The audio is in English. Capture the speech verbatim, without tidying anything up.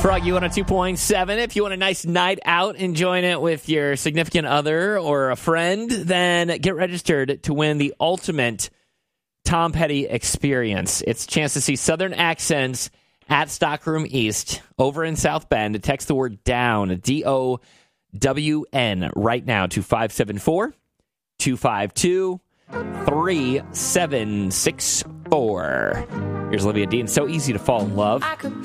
Froggy one oh two point seven. If you want a nice night out enjoying it with your significant other or a friend, then get registered to win the ultimate Tom Petty experience. It's a chance to see Southern Accents at Stockroom East over in South Bend. Text the word DOWN, D O W N, right now to five seven four, two five two, three seven six four. Here's Olivia Dean. So easy to fall in love. I could